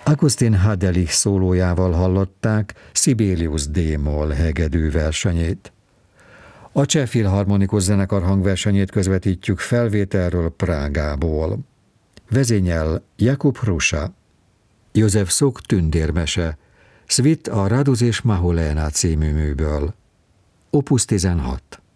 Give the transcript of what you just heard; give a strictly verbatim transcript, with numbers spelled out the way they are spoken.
Augustin Hadelich szólójával hallották Sibelius D-moll hegedű versenyét. A Cseh Filharmonikus Zenekar hangversenyét közvetítjük felvételről Prágából. Vezényel Jakub Hrusa. József Suk tündérmese, Svit a Raduz és Mahuléna című műből. Opus tizenhat.